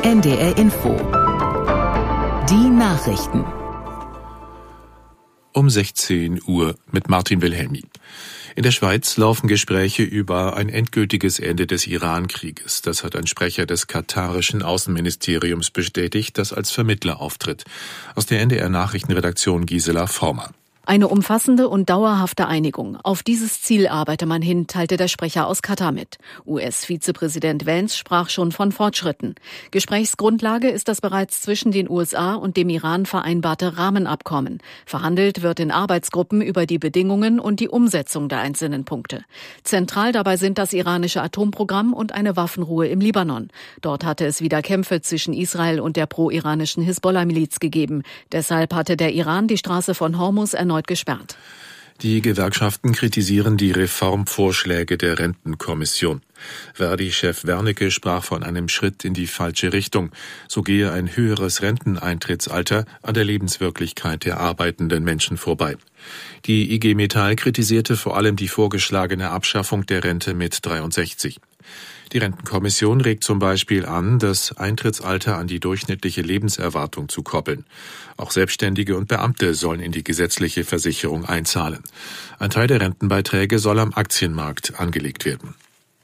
NDR Info. Die Nachrichten. Um 16 Uhr mit Martin Wilhelmi. In der Schweiz laufen Gespräche über ein endgültiges Ende des Iran-Krieges. Das hat ein Sprecher des katarischen Außenministeriums bestätigt, das als Vermittler auftritt. Aus der NDR-Nachrichtenredaktion Gisela Former. Eine umfassende und dauerhafte Einigung. Auf dieses Ziel arbeite man hin, teilte der Sprecher aus Katar mit. US-Vizepräsident Vance sprach schon von Fortschritten. Gesprächsgrundlage ist das bereits zwischen den USA und dem Iran vereinbarte Rahmenabkommen. Verhandelt wird in Arbeitsgruppen über die Bedingungen und die Umsetzung der einzelnen Punkte. Zentral dabei sind das iranische Atomprogramm und eine Waffenruhe im Libanon. Dort hatte es wieder Kämpfe zwischen Israel und der pro-iranischen Hisbollah-Miliz gegeben. Deshalb hatte der Iran die Straße von Hormuz erneut gesperrt. Die Gewerkschaften kritisieren die Reformvorschläge der Rentenkommission. Verdi-Chef Wernicke sprach von einem Schritt in die falsche Richtung. So gehe ein höheres Renteneintrittsalter an der Lebenswirklichkeit der arbeitenden Menschen vorbei. Die IG Metall kritisierte vor allem die vorgeschlagene Abschaffung der Rente mit 63. Die Rentenkommission regt zum Beispiel an, das Eintrittsalter an die durchschnittliche Lebenserwartung zu koppeln. Auch Selbstständige und Beamte sollen in die gesetzliche Versicherung einzahlen. Ein Teil der Rentenbeiträge soll am Aktienmarkt angelegt werden.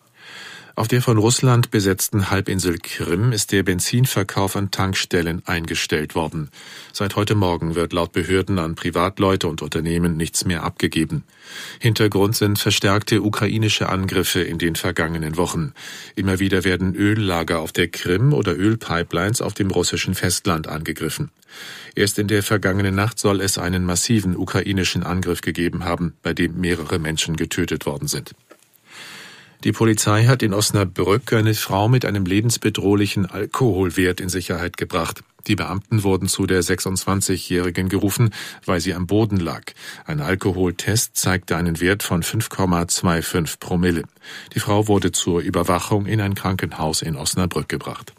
Auf der von Russland besetzten Halbinsel Krim ist der Benzinverkauf an Tankstellen eingestellt worden. Seit heute Morgen wird laut Behörden an Privatleute und Unternehmen nichts mehr abgegeben. Hintergrund sind verstärkte ukrainische Angriffe in den vergangenen Wochen. Immer wieder werden Öllager auf der Krim oder Ölpipelines auf dem russischen Festland angegriffen. Erst in der vergangenen Nacht soll es einen massiven ukrainischen Angriff gegeben haben, bei dem mehrere Menschen getötet worden sind. Die Polizei hat in Osnabrück eine Frau mit einem lebensbedrohlichen Alkoholwert in Sicherheit gebracht. Die Beamten wurden zu der 26-Jährigen gerufen, weil sie am Boden lag. Ein Alkoholtest zeigte einen Wert von 5,25 Promille. Die Frau wurde zur Überwachung in ein Krankenhaus in Osnabrück gebracht.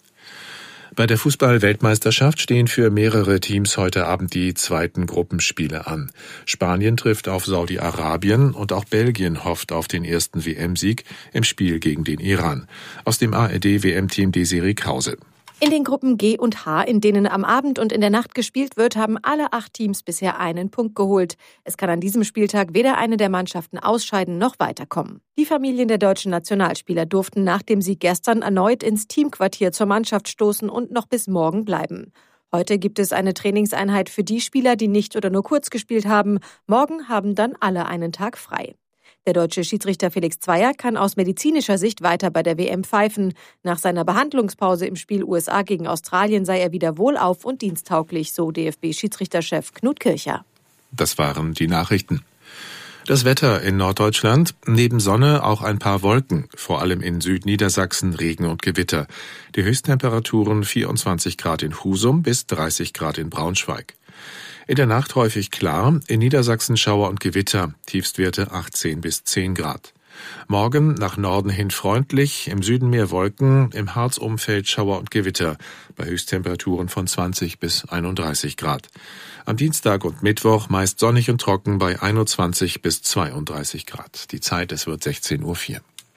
Bei der Fußball-Weltmeisterschaft stehen für mehrere Teams heute Abend die zweiten Gruppenspiele an. Spanien trifft auf Saudi-Arabien und auch Belgien hofft auf den ersten WM-Sieg im Spiel gegen den Iran. Aus dem ARD-WM-Team Desiree Krause. In den Gruppen G und H, in denen am Abend und in der Nacht gespielt wird, haben alle 8 Teams bisher einen Punkt geholt. Es kann an diesem Spieltag weder eine der Mannschaften ausscheiden noch weiterkommen. Die Familien der deutschen Nationalspieler durften nach dem Sieg gestern erneut ins Teamquartier zur Mannschaft stoßen und noch bis morgen bleiben. Heute gibt es eine Trainingseinheit für die Spieler, die nicht oder nur kurz gespielt haben. Morgen haben dann alle einen Tag frei. Der deutsche Schiedsrichter Felix Zweier kann aus medizinischer Sicht weiter bei der WM pfeifen. Nach seiner Behandlungspause im Spiel USA gegen Australien sei er wieder wohlauf und diensttauglich, so DFB-Schiedsrichterchef Knut Kircher. Das waren die Nachrichten. Das Wetter in Norddeutschland, neben Sonne auch ein paar Wolken, vor allem in Südniedersachsen Regen und Gewitter. Die Höchsttemperaturen 24 Grad in Husum bis 30 Grad in Braunschweig. In der Nacht häufig klar, in Niedersachsen Schauer und Gewitter, Tiefstwerte 18 bis 10 Grad. Morgen nach Norden hin freundlich, im Süden mehr Wolken, im Harzumfeld Schauer und Gewitter, bei Höchsttemperaturen von 20 bis 31 Grad. Am Dienstag und Mittwoch meist sonnig und trocken bei 21 bis 32 Grad. Die Zeit, es wird 16:04 Uhr.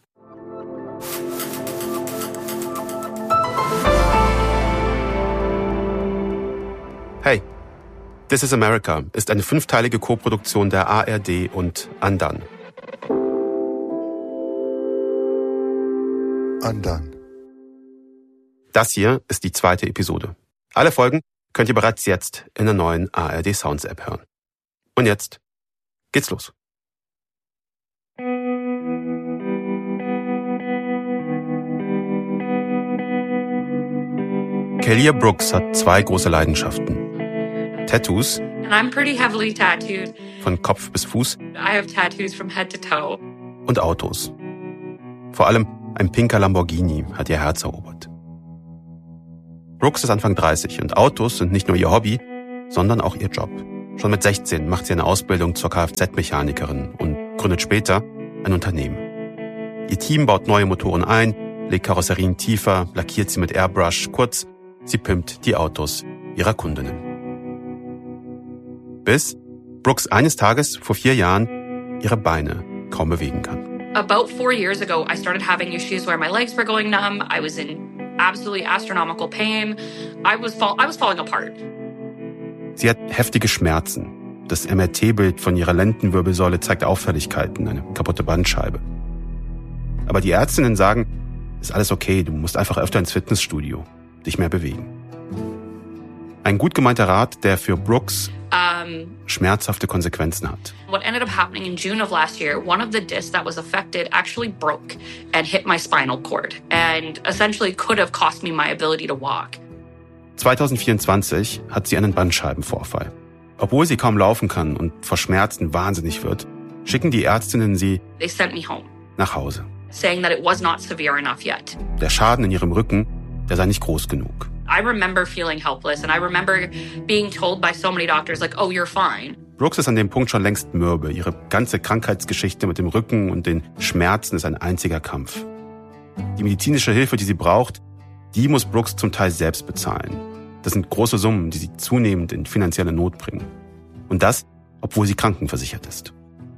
Hey, This is America ist eine 5-teilige Koproduktion der ARD und Andan. Andan. Das hier ist die 2. Episode. Alle Folgen könnt ihr bereits jetzt in der neuen ARD Sounds App hören. Und jetzt geht's los. Kelia Brooks hat 2 große Leidenschaften. Tattoos. And I'm pretty heavily tattooed. Von Kopf bis Fuß. I have tattoos from head to toe. Und Autos. Vor allem ein pinker Lamborghini hat ihr Herz erobert. Brooks ist Anfang 30 und Autos sind nicht nur ihr Hobby, sondern auch ihr Job. Schon mit 16 macht sie eine Ausbildung zur Kfz-Mechanikerin und gründet später ein Unternehmen. Ihr Team baut neue Motoren ein, legt Karosserien tiefer, lackiert sie mit Airbrush, kurz, sie pimpt die Autos ihrer Kundinnen. Bis Brooks eines Tages vor 4 Jahren ihre Beine kaum bewegen kann. About 4 years ago, I started having issues where my legs were going numb. I was in absolutely astronomical pain. I was falling apart. Sie hat heftige Schmerzen. Das MRT-Bild von ihrer Lendenwirbelsäule zeigt Auffälligkeiten, eine kaputte Bandscheibe. Aber die Ärztinnen sagen, ist alles okay, du musst einfach öfter ins Fitnessstudio, dich mehr bewegen. Ein gut gemeinter Rat, der für Brooks schmerzhafte Konsequenzen hat. What ended up happening in June of last year, one of the discs that was affected actually broke and hit my spinal cord and essentially could have cost me my ability to walk. 2024 hat sie einen Bandscheibenvorfall. Obwohl sie kaum laufen kann und vor Schmerzen wahnsinnig wird, schicken die Ärztinnen sie They sent me home, nach Hause. saying that it was not severe enough yet. Der Schaden in ihrem Rücken, der sei nicht groß genug. I remember feeling helpless and I remember being told by so many doctors like, oh, you're fine. Brooks ist an dem Punkt schon längst mürbe. Ihre ganze Krankheitsgeschichte mit dem Rücken und den Schmerzen ist ein einziger Kampf. Die medizinische Hilfe, die sie braucht, die muss Brooks zum Teil selbst bezahlen. Das sind große Summen, die sie zunehmend in finanzielle Not bringen. Und das, obwohl sie krankenversichert ist.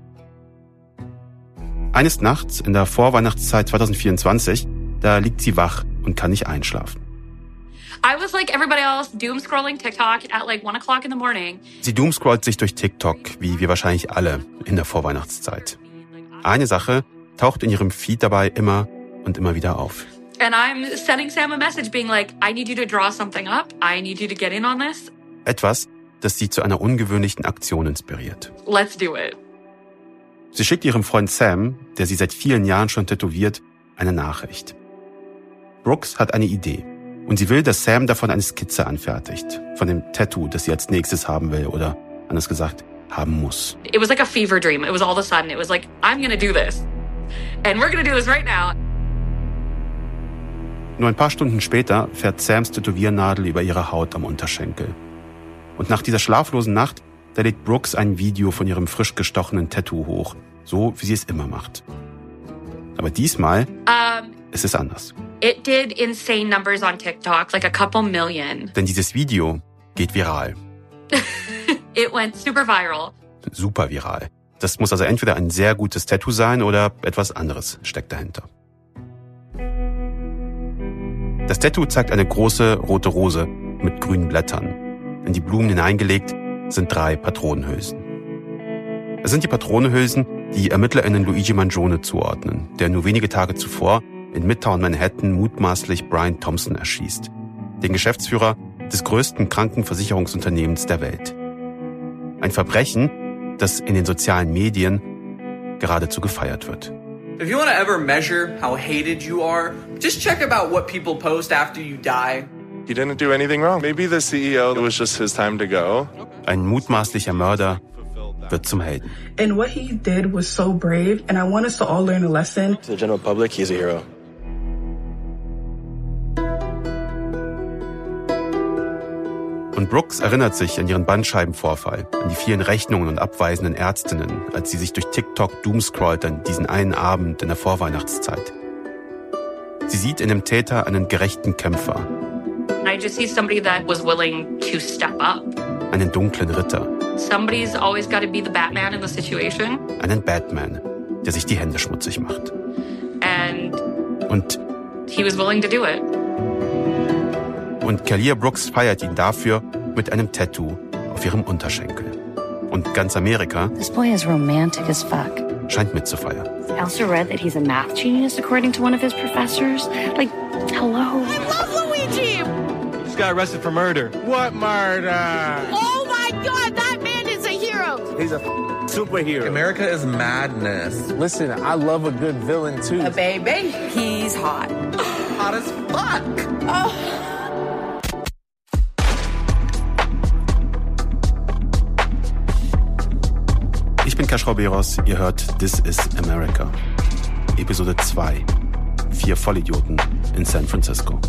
Eines Nachts in der Vorweihnachtszeit 2024, da liegt sie wach und kann nicht einschlafen. I was like everybody else, doom scrolling TikTok at like 1 o'clock in the morning. Sie doomscrollt sich durch TikTok, wie wir wahrscheinlich alle in der Vorweihnachtszeit. Eine Sache taucht in ihrem Feed dabei immer und immer wieder auf. And I'm sending Sam a message being like, I need you to draw something up. I need you to get in on this. Etwas, das sie zu einer ungewöhnlichen Aktion inspiriert. Let's do it. Sie schickt ihrem Freund Sam, der sie seit vielen Jahren schon tätowiert, eine Nachricht. Brooks hat eine Idee. Und sie will, dass Sam davon eine Skizze anfertigt. Von dem Tattoo, das sie als nächstes haben will oder, anders gesagt, haben muss. It was like a fever dream. It was all of a sudden, it was like, I'm gonna do this. And we're gonna do this right now. Nur ein paar Stunden später fährt Sams Tätowiernadel über ihre Haut am Unterschenkel. Und nach dieser schlaflosen Nacht, da lädt Brooks ein Video von ihrem frisch gestochenen Tattoo hoch. So, wie sie es immer macht. Aber diesmal ist es anders. It did insane numbers on TikTok, like a couple million. Denn dieses Video geht viral. It went super viral. Super viral. Das muss also entweder ein sehr gutes Tattoo sein oder etwas anderes steckt dahinter. Das Tattoo zeigt eine große rote Rose mit grünen Blättern. In die Blumen hineingelegt sind 3 Patronenhülsen. Es sind die Patronenhülsen, die ErmittlerInnen Luigi Mangione zuordnen, der nur wenige Tage zuvor in Midtown Manhattan mutmaßlich Brian Thompson erschießt, den Geschäftsführer des größten Krankenversicherungsunternehmens der Welt. Ein Verbrechen, das in den sozialen Medien geradezu gefeiert wird. If you want to ever measure how hated you are, just check about what people post after you die. He didn't do anything wrong. Maybe the CEO, it was just his time to go. Ein mutmaßlicher Mörder wird zum Helden. And what he did was so brave, and I want us to all learn a lesson. To the general public, he's a hero. Und Brooks erinnert sich an ihren Bandscheibenvorfall, an die vielen Rechnungen und abweisenden Ärztinnen, als sie sich durch TikTok doomscrollt an diesen einen Abend in der Vorweihnachtszeit. Sie sieht in dem Täter einen gerechten Kämpfer. I just see somebody that was willing to step up. Einen dunklen Ritter. Somebody's always got to be the Batman in the situation. Einen Batman, der sich die Hände schmutzig macht. Und he was willing to do it. Und Kalia Brooks feiert ihn dafür mit einem Tattoo auf ihrem Unterschenkel. Und ganz Amerika This boy is romantic as fuck. scheint mitzufeiern. I also read that he's a math genius according to one of his professors. Like, hello. I love Luigi! He just got arrested for murder. What murder? Oh my god, that man is a hero! He's a superhero. America is madness. Listen, I love a good villain too. Baby, he's hot. Hot as fuck. Oh. Ich bin Kaspar Beros, ihr hört This is America. Episode 2. 4 Vollidioten in San Francisco.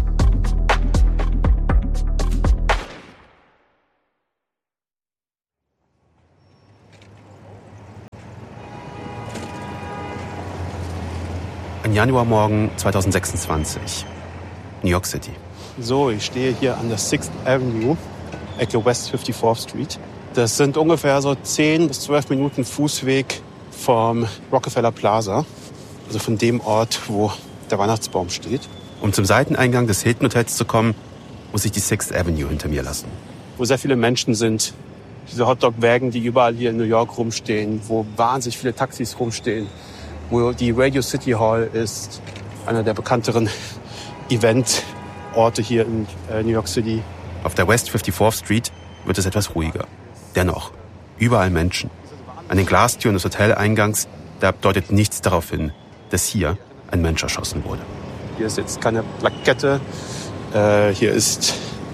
Ein Januarmorgen 2026. New York City. So, ich stehe hier an der 6th Avenue, Ecke West 54th Street. Das sind ungefähr so 10 bis 12 Minuten Fußweg vom Rockefeller Plaza, also von dem Ort, wo der Weihnachtsbaum steht. Um zum Seiteneingang des Hilton Hotels zu kommen, muss ich die 6th Avenue hinter mir lassen. Wo sehr viele Menschen sind. Diese Hotdog-Wägen, die überall hier in New York rumstehen, wo wahnsinnig viele Taxis rumstehen, wo die Radio City Hall ist, einer der bekannteren Eventorte hier in New York City. Auf der West 54th Street wird es etwas ruhiger. Dennoch, überall Menschen. An den Glastüren des Hoteleingangs, da deutet nichts darauf hin, dass hier ein Mensch erschossen wurde. Hier ist jetzt keine Plakette, hier ist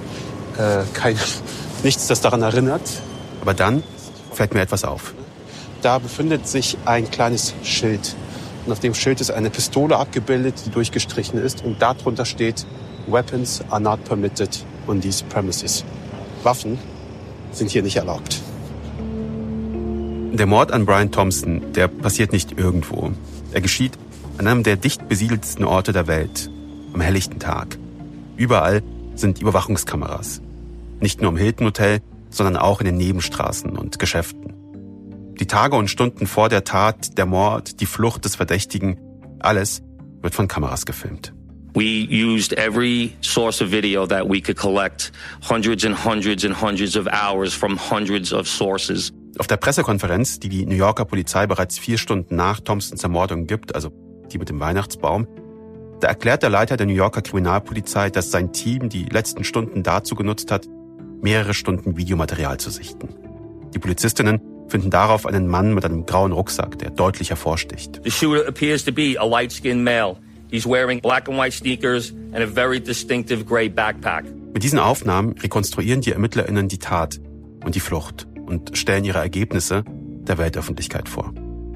nichts, das daran erinnert. Aber dann fällt mir etwas auf. Da befindet sich ein kleines Schild. Und auf dem Schild ist eine Pistole abgebildet, die durchgestrichen ist. Und darunter steht, Weapons are not permitted on these premises. Waffen sind hier nicht erlaubt. Der Mord an Brian Thompson, der passiert nicht irgendwo. Er geschieht an einem der dicht besiedelsten Orte der Welt, am helllichten Tag. Überall sind Überwachungskameras. Nicht nur im Hilton Hotel, sondern auch in den Nebenstraßen und Geschäften. Die Tage und Stunden vor der Tat, der Mord, die Flucht des Verdächtigen, alles wird von Kameras gefilmt. We used every source of video that we could collect, hundreds and hundreds and hundreds of hours from hundreds of sources. Auf der Pressekonferenz, die die New Yorker Polizei bereits 4 Stunden nach Thompsons Ermordung gibt, also die mit dem Weihnachtsbaum, da erklärt der Leiter der New Yorker Kriminalpolizei, dass sein Team die letzten Stunden dazu genutzt hat, mehrere Stunden Videomaterial zu sichten. Die Polizistinnen finden darauf einen Mann mit einem grauen Rucksack, der deutlich hervorsticht. The shooter appears to be a light-skinned male. He's wearing black and white sneakers and a very distinctive gray backpack. Mit diesen Aufnahmen rekonstruieren die ErmittlerInnen die Tat und die Flucht und stellen ihre Ergebnisse der Weltöffentlichkeit vor.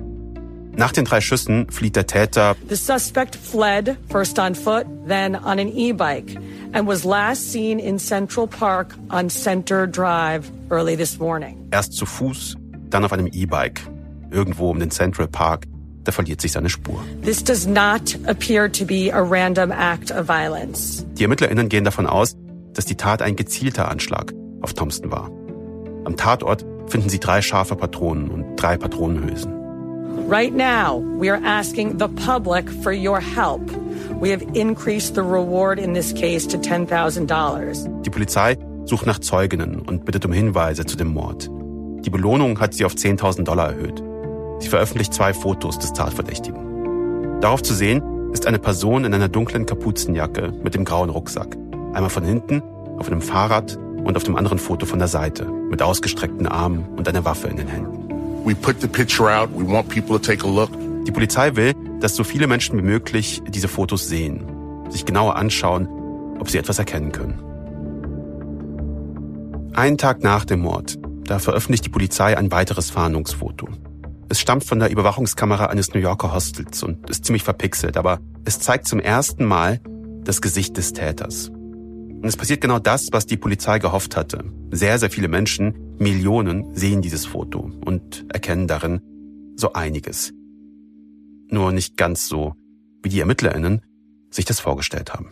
Nach den 3 Schüssen flieht der Täter. The suspect fled, first on foot, then on an e-bike, and was last seen in Central Park on Center Drive early this morning. Erst zu Fuß, dann auf einem E-Bike. Irgendwo um den Central Park, da verliert sich seine Spur. This does not appear to be a random act of violence. Die ErmittlerInnen gehen davon aus, dass die Tat ein gezielter Anschlag auf Thompson war. Am Tatort finden sie 3 scharfe Patronen und 3 Patronenhülsen. Right now, we are asking the public for your help. We have increased the reward in this case to $10,000. Die Polizei sucht nach Zeuginnen und bittet um Hinweise zu dem Mord. Die Belohnung hat sie auf $10.000 erhöht. Sie veröffentlicht 2 Fotos des Tatverdächtigen. Darauf zu sehen ist eine Person in einer dunklen Kapuzenjacke mit dem grauen Rucksack. Einmal von hinten, auf einem Fahrrad und auf dem anderen Foto von der Seite, mit ausgestreckten Armen und einer Waffe in den Händen. We put the picture out. We want people to take a look. Die Polizei will, dass so viele Menschen wie möglich diese Fotos sehen, sich genauer anschauen, ob sie etwas erkennen können. Einen Tag nach dem Mord, da veröffentlicht die Polizei ein weiteres Fahndungsfoto. Es stammt von der Überwachungskamera eines New Yorker Hostels und ist ziemlich verpixelt, aber es zeigt zum ersten Mal das Gesicht des Täters. Und es passiert genau das, was die Polizei gehofft hatte. Sehr, sehr viele Menschen, Millionen, sehen dieses Foto und erkennen darin so einiges. Nur nicht ganz so, wie die ErmittlerInnen sich das vorgestellt haben.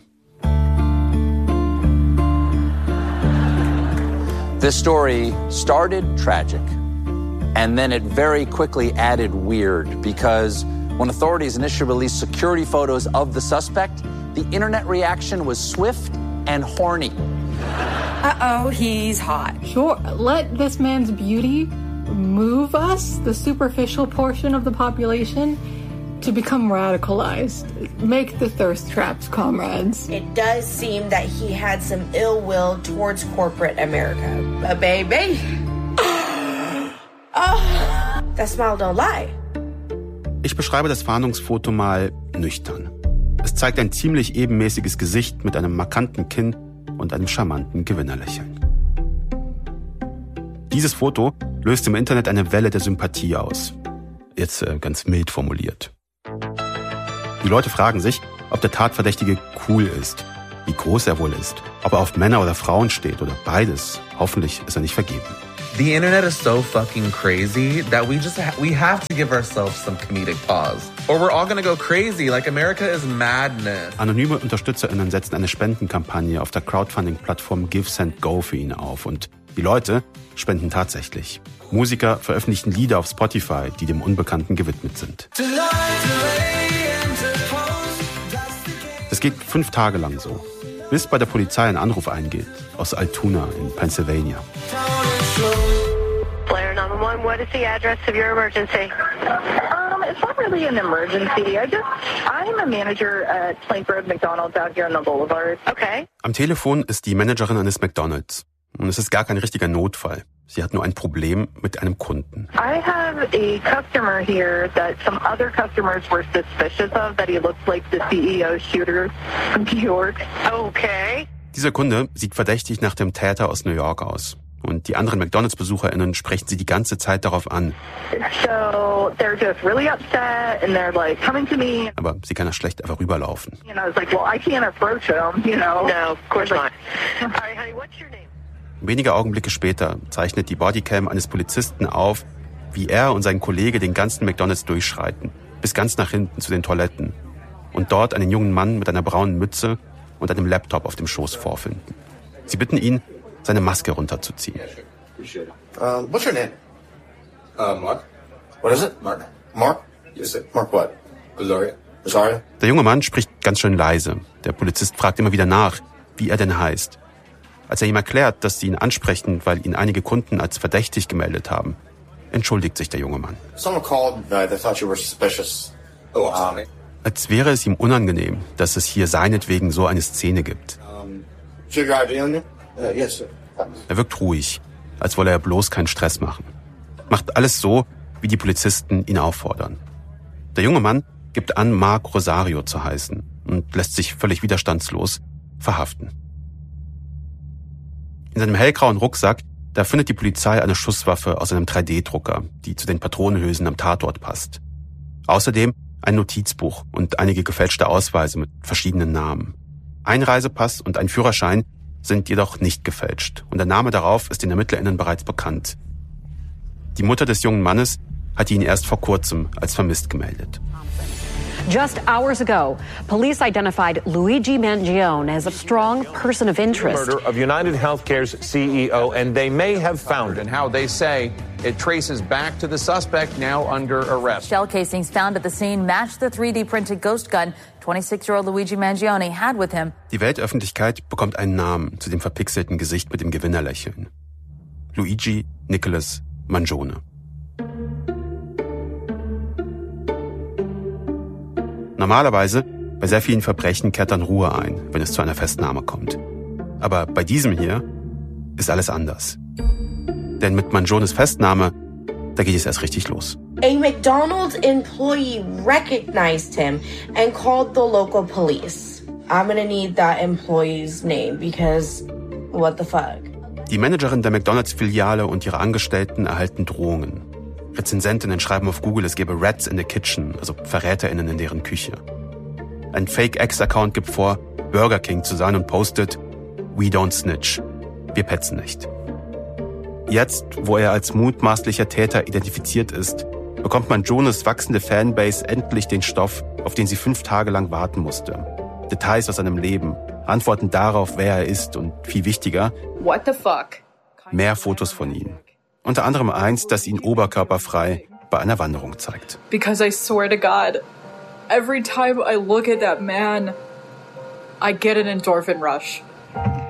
This story started tragic, and then it very quickly added weird, because when authorities initially released security photos of the suspect, the internet reaction was swift and horny. Uh-oh, he's hot. Sure, let this man's beauty move us, the superficial portion of the population, to become radicalized. Make the thirst traps, comrades. It does seem that he had some ill will towards corporate America. A baby. Oh, that smile don't lie. Ich beschreibe das Fahndungsfoto mal nüchtern. Es zeigt ein ziemlich ebenmäßiges Gesicht mit einem markanten Kinn und einem charmanten Gewinnerlächeln. Dieses Foto löst im Internet eine Welle der Sympathie aus. Jetzt ganz mild formuliert. Die Leute fragen sich, ob der Tatverdächtige cool ist, wie groß er wohl ist, ob er auf Männer oder Frauen steht oder beides. Hoffentlich ist er nicht vergeben. The internet is so fucking crazy that we have to give ourselves some comedic pause. Or we're all gonna go crazy, like America is madness. Anonyme UnterstützerInnen setzen eine Spendenkampagne auf der Crowdfunding-Plattform GiveSendGo für ihn auf und die Leute spenden tatsächlich. Musiker veröffentlichen Lieder auf Spotify, die dem Unbekannten gewidmet sind. Das geht 5 Tage lang so, bis bei der Polizei ein Anruf eingeht aus Altoona in Pennsylvania. Blair 911, what is the address of your emergency? It's not really an emergency. I'm a manager at Plank Road McDonald's out here on the Boulevard. Okay. Am Telefon ist die Managerin eines McDonald's. Und es ist gar kein richtiger Notfall. Sie hat nur ein Problem mit einem Kunden. I have a customer here that some other customers were suspicious of, that he looks like the CEO shooter from New York. Okay. Dieser Kunde sieht verdächtig nach dem Täter aus New York aus. Und die anderen McDonald's-BesucherInnen sprechen sie die ganze Zeit darauf an. So they're just really upset and they're like coming to me. Aber sie kann da schlecht einfach rüberlaufen. You know, it's like, well, I can't approach him, you know. No, of course not. All right, honey, what's your name? Wenige Augenblicke später zeichnet die Bodycam eines Polizisten auf, wie er und sein Kollege den ganzen McDonald's durchschreiten, bis ganz nach hinten zu den Toiletten und dort einen jungen Mann mit einer braunen Mütze und einem Laptop auf dem Schoß vorfinden. Sie bitten ihn, seine Maske runterzuziehen. What's your name? Mark. What is it? Mark. Mark? Yes, sir. Mark what? Rosario. Rosario? Der junge Mann spricht ganz schön leise. Der Polizist fragt immer wieder nach, wie er denn heißt. Als er ihm erklärt, dass sie ihn ansprechen, weil ihn einige Kunden als verdächtig gemeldet haben, entschuldigt sich der junge Mann. Someone called, they thought you were suspicious. Als wäre es ihm unangenehm, dass es hier seinetwegen so eine Szene gibt. Yes, sir. Er wirkt ruhig, als wolle er bloß keinen Stress machen. Macht alles so, wie die Polizisten ihn auffordern. Der junge Mann gibt an, Mark Rosario zu heißen und lässt sich völlig widerstandslos verhaften. In seinem hellgrauen Rucksack, da findet die Polizei eine Schusswaffe aus einem 3D-Drucker, die zu den Patronenhülsen am Tatort passt. Außerdem ein Notizbuch und einige gefälschte Ausweise mit verschiedenen Namen. Ein Reisepass und ein Führerschein sind jedoch nicht gefälscht und der Name darauf ist den ErmittlerInnen bereits bekannt. Die Mutter des jungen Mannes hat ihn erst vor kurzem als vermisst gemeldet. Just hours ago, police identified Luigi Mangione as a strong person of interest. The murder of United Healthcare's CEO, and they may have found, and how they say it traces back to the suspect now under arrest. Shell casings found at the scene matched the 3D-printed ghost gun 26-year-old Luigi Mangione had with him. Die Weltöffentlichkeit bekommt einen Namen zu dem verpixelten Gesicht mit dem Gewinnerlächeln. Luigi Nicholas Mangione. Normalerweise, bei sehr vielen Verbrechen kehrt dann Ruhe ein, wenn es zu einer Festnahme kommt. Aber bei diesem hier ist alles anders. Denn mit Mangiones Festnahme, da geht es erst richtig los. A McDonald's employee recognized him and called the local police. I'm gonna need that employee's name because what the fuck? Die Managerin der McDonald's-Filiale und ihre Angestellten erhalten Drohungen. Rezensentinnen schreiben auf Google, es gebe Rats in the Kitchen, also VerräterInnen in deren Küche. Ein Fake-Ex-Account gibt vor, Burger King zu sein und postet, "We don't snitch." Wir petzen nicht. Jetzt, wo er als mutmaßlicher Täter identifiziert ist, bekommt Mangiones wachsende Fanbase endlich den Stoff, auf den sie 5 Tage lang warten musste. Details aus seinem Leben, Antworten darauf, wer er ist und, viel wichtiger, What the fuck? Mehr Fotos von ihm. Unter anderem eins, das ihn oberkörperfrei bei einer Wanderung zeigt. Because I swear to God, every time I look at that man, I get an endorphin rush.